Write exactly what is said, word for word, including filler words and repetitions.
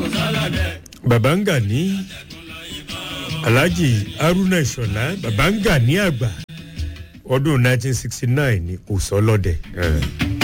babanga ní alhaji haruna ìṣọ̀lá babanga ní àgbà ọdún nineteen sixty nine ni kò sọ lọ́dẹ̀.